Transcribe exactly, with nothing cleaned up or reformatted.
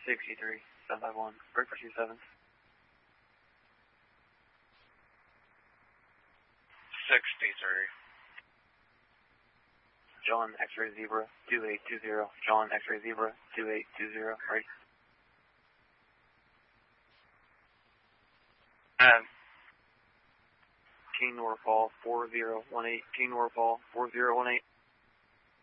sixty-three, seven five one, break for two sevens. sixty-three. John X-ray Zebra, two eight two zero, John X-ray Zebra, two eight two zero, right? And King Norfolk, four zero one eight, King Norfolk, four zero one eight.